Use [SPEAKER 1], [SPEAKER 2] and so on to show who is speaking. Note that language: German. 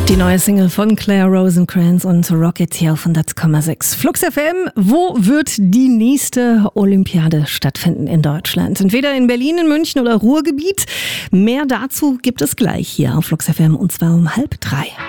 [SPEAKER 1] Die neue Single von Claire Rosencrantz und Rocket hier auf 100,6. Flux FM, wo wird die nächste Olympiade stattfinden in Deutschland? Entweder in Berlin, in München oder Ruhrgebiet. Mehr dazu gibt es gleich hier auf Flux FM und zwar um 2:30.